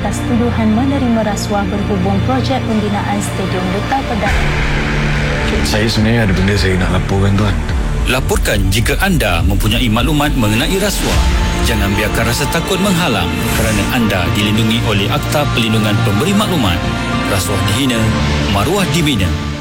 atas tuduhan menerima rasuah berhubung projek pembinaan Stadium Lutah Pedak. Saya sebenarnya ada benda saya nak laporkan, Tuan. Laporkan jika anda mempunyai maklumat mengenai rasuah. Jangan biarkan rasa takut menghalang kerana anda dilindungi oleh Akta Perlindungan Pemberi Maklumat. Rasuah dihina, maruah dibina.